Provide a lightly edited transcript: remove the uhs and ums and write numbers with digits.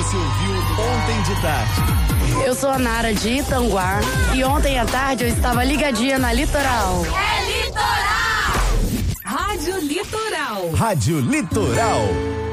Você ouviu Ontem de Tarde. Eu sou a Nara de Itanguá e ontem à tarde eu estava ligadinha na Litoral. É Litoral! Rádio Litoral. Rádio Litoral.